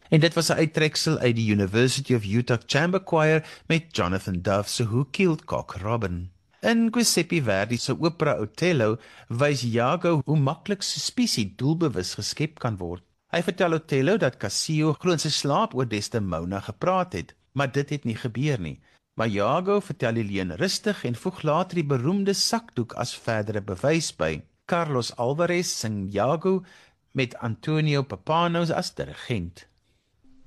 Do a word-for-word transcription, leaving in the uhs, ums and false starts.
En dit was 'n uittreksel uit die University of Utah Chamber Choir met Jonathan Duff se Who Killed Cock Robin. In Giuseppe Verdi se opera Otello wys Iago hoe maklik Suspicie doelbewus geskep kan word. Hy vertel Otello dat Cassio glo in sy slaap oor Desdemona gepraat het, maar dit het nie gebeur nie. Maar Iago vertel die leuen rustig en voeg later die beroemde sakdoek as verdere bewys by. Carlos Alvarez sing Iago met Antonio Papanos as dirigent.